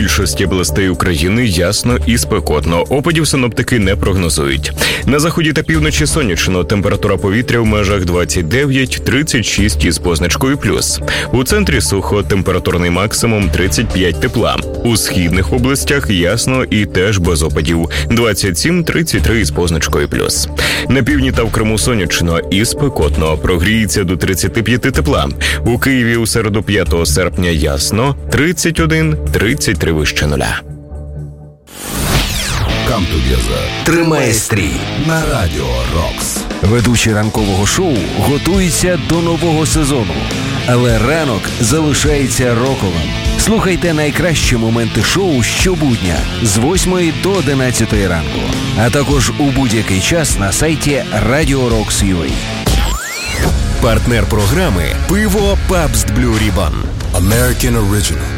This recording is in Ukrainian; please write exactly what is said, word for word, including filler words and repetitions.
більшості областей України ясно і спекотно. Опадів синоптики не прогнозують. На заході та півночі сонячно. Температура повітря в межах двадцять дев'ять - тридцять шість із позначкою плюс. У центрі сухо, температурний максимум тридцять п'ять тепла. У східних областях ясно і теж без опадів. двадцять сім - тридцять три із позначкою плюс. На півдні та в Криму сонячно і спекотно. Прогріється до тридцяти п'яти тепла. У Києві у середу п'ятого серпня ясно, тридцять один - тридцять три вище нуля. Come Together тримає стрій на Радіо Рокс. Ведучий ранкового шоу готується до нового сезону, але ранок залишається роковим. Слухайте найкращі моменти шоу щобудня з восьмої до одинадцятої ранку, а також у будь-який час на сайті радіо рокс крапка ю а. Партнер програми «Пиво Пабст Блю Рібан». American Original.